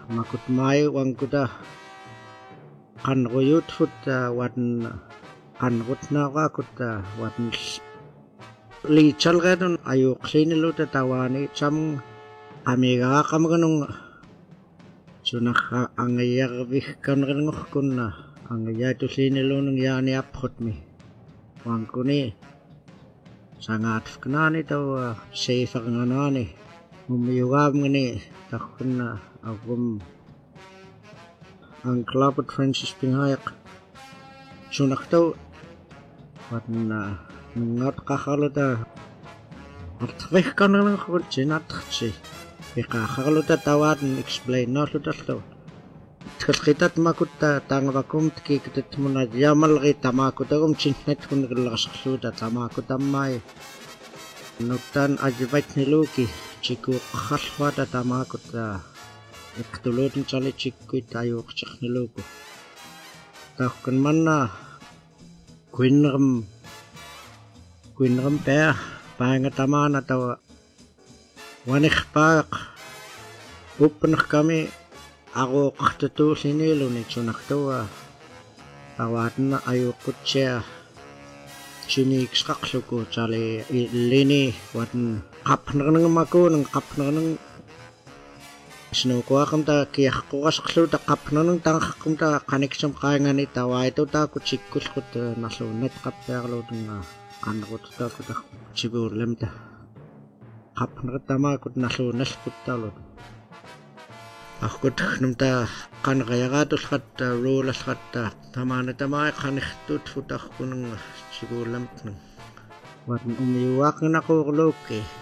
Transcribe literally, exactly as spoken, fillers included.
makut mai wang kuda kan royut futa wan kan rutna wa kuda wan li chalgadon ayo klini lo tatawani cham amiga kamganung sunak angayar vihkan ngok kunna angaya tu sini lo nung yani apkhot mi wang kuni sangat kenani tahu safe nganani mumiyugam ngani takuna agum ang klapot Francis Pinghayak sunak tahu watna ngat kakhaluta artveh kanang ko jinat chi kakhaluta tawad explain no luta tahu Kalkitat makuta tangwakum tki kitat muna yamal kita makuta kum cinhet kun gelasluta tamakuta mai nuktan ajibait niluki ciku khalwata tamakuta iktuludin cali ciku tayo kcak niluku takkan mana kuinrem kuinrem peh pahenga tamana tawa wanik pak upenah kami ako kaktutu sinilo ni sunak tawa tawad na ayo kutsia sinik skaksuko cali lini watan kapner ng mako ng kapner ng snow ko akam ta kiyak ko kasaksu ta kapner ng tangkakum ta kaneksyon kaya nga ni tawa ito ta kutsikus ko ta nasunat kapyarlo nga kanakot ta ko ta siguro lem ta kapner tama ko nasunas ko ta lo Aku namta kan kaya gatos kata rolas kata tamana tamay kaniktut futak ko ng sigulam ng wat umiwak na ako loke